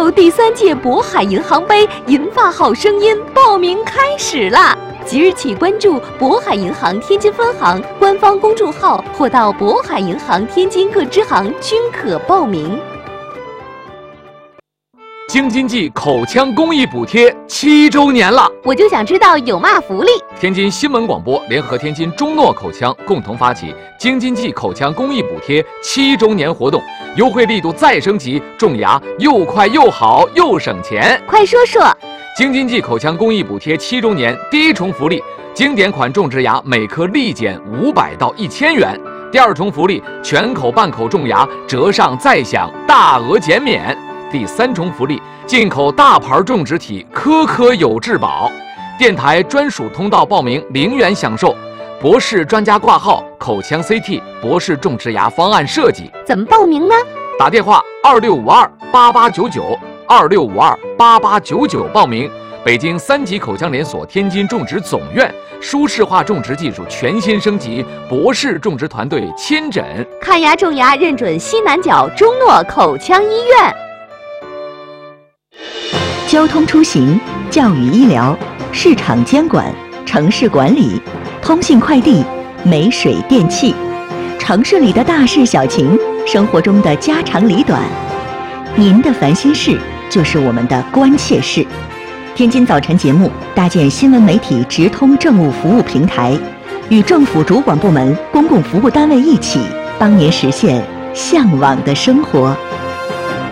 州第3届渤海银行杯银发好声音报名开始啦！即日起关注渤海银行天津分行官方公众号，或到渤海银行天津各支行均可报名。 京津冀口腔公益补贴7周年了， 我就想知道有嘛福利。 天津新闻广播联合天津中诺口腔共同发起京津冀口腔公益补贴7周年活动，优惠力度再升级，种牙又快又好又省钱。 快说说！ 京津冀口腔公益补贴7周年第一重福利，经典款种植牙每颗立减500到1000元。第二重福利，全口半口种牙折上再享大额减免。第三重福利，进口大牌种植体，颗颗有质保。电台专属通道报名0元享受，博士专家挂号，口腔 CT 博士种植牙方案设计。 怎么报名呢？ 打电话26528899，26528899报名。北京3级口腔连锁天津种植总院，舒适化种植技术全新升级，博士种植团队亲诊看牙种牙认准西南角中诺口腔医院。 交通出行、教育医疗、市场监管、城市管理、通信快递、煤水电气，城市里的大事小情，生活中的家长里短，您的烦心事就是我们的关切事。天津早晨节目搭建新闻媒体直通政务服务平台，与政府主管部门、公共服务单位一起，帮您实现向往的生活。